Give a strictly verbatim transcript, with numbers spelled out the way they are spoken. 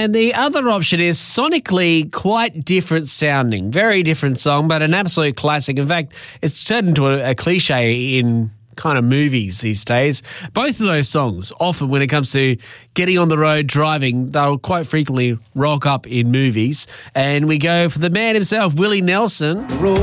And the other option is sonically quite different sounding. Very different song, but an absolute classic. In fact, it's turned into a, a cliche in kind of movies these days. Both of those songs, often when it comes to getting on the road, driving, they'll quite frequently rock up in movies. And we go for the man himself, Willie Nelson.